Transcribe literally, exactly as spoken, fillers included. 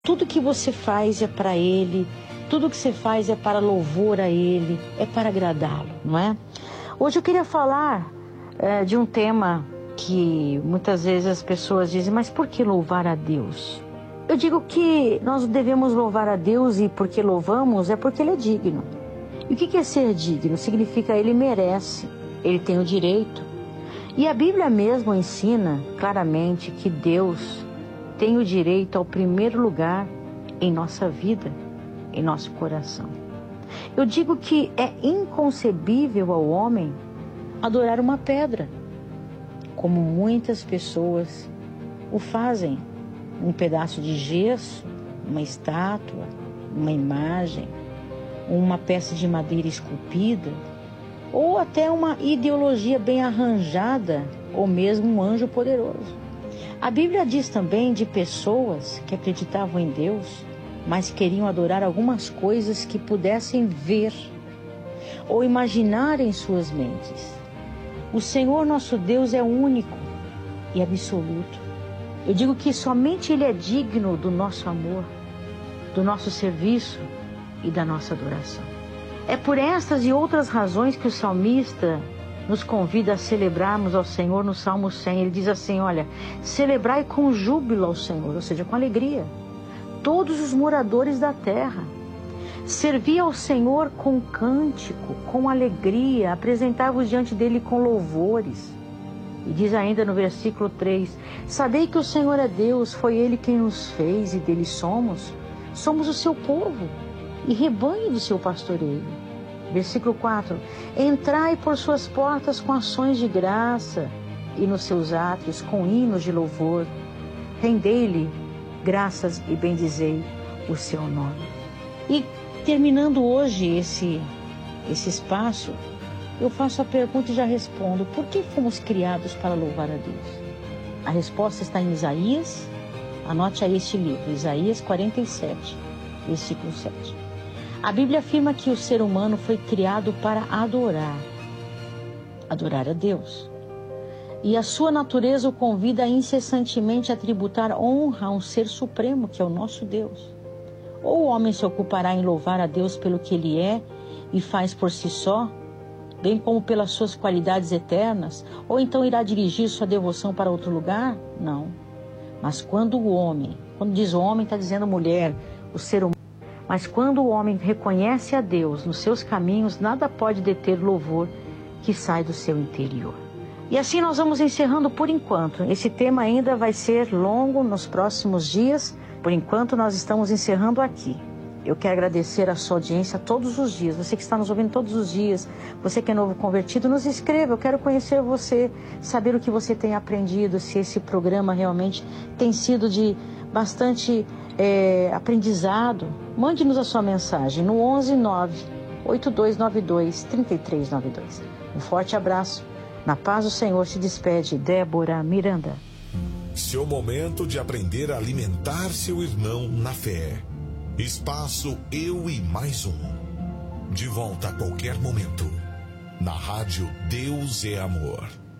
Tudo que você faz é para Ele, tudo que você faz é para louvor a Ele, é para agradá-lo, não é? Hoje eu queria falar é, de um tema que muitas vezes as pessoas dizem, mas por que louvar a Deus? Eu digo que nós devemos louvar a Deus e porque louvamos é porque Ele é digno. E o que é ser digno? Significa Ele merece, Ele tem o direito. E a Bíblia mesmo ensina claramente que Deus tem o direito ao primeiro lugar em nossa vida, em nosso coração. Eu digo que é inconcebível ao homem adorar uma pedra, como muitas pessoas o fazem. Um pedaço de gesso, uma estátua, uma imagem, uma peça de madeira esculpida, ou até uma ideologia bem arranjada, ou mesmo um anjo poderoso. A Bíblia diz também de pessoas que acreditavam em Deus, mas queriam adorar algumas coisas que pudessem ver ou imaginar em suas mentes. O Senhor nosso Deus é único e absoluto. Eu digo que somente Ele é digno do nosso amor, do nosso serviço e da nossa adoração. É por estas e outras razões que o salmista nos convida a celebrarmos ao Senhor no Salmo cem. Ele diz assim, olha, celebrai com júbilo ao Senhor, ou seja, com alegria, todos os moradores da terra. Servi ao Senhor com cântico, com alegria, apresentai-vos diante dele com louvores. E diz ainda no versículo três, sabei que o Senhor é Deus, foi Ele quem nos fez e dele somos. Somos o seu povo e rebanho do seu pastoreio. Versículo quatro, entrai por suas portas com ações de graça e nos seus átrios com hinos de louvor. Rendei-lhe graças e bendizei o seu nome. E terminando hoje esse, esse espaço, eu faço a pergunta e já respondo, por que fomos criados para louvar a Deus? A resposta está em Isaías, anote aí este livro, Isaías quarenta e sete, versículo sete. A Bíblia afirma que o ser humano foi criado para adorar, adorar a Deus. E a sua natureza o convida incessantemente a tributar honra a um ser supremo, que é o nosso Deus. Ou o homem se ocupará em louvar a Deus pelo que Ele é e faz por si só, bem como pelas suas qualidades eternas, ou então irá dirigir sua devoção para outro lugar? Não. Mas quando o homem, quando diz homem, está dizendo mulher, o ser humano, mas quando o homem reconhece a Deus nos seus caminhos, nada pode deter o louvor que sai do seu interior. E assim nós vamos encerrando por enquanto. Esse tema ainda vai ser longo nos próximos dias. Por enquanto nós estamos encerrando aqui. Eu quero agradecer a sua audiência todos os dias. Você que está nos ouvindo todos os dias, você que é novo convertido, nos escreva. Eu quero conhecer você, saber o que você tem aprendido, se esse programa realmente tem sido de bastante é, aprendizado. Mande-nos a sua mensagem no onze nove oito dois nove dois três três nove dois. Um forte abraço. Na paz do Senhor se despede Débora Miranda. Seu momento de aprender a alimentar seu irmão na fé. Espaço Eu e Mais Um. De volta a qualquer momento. Na rádio Deus é Amor.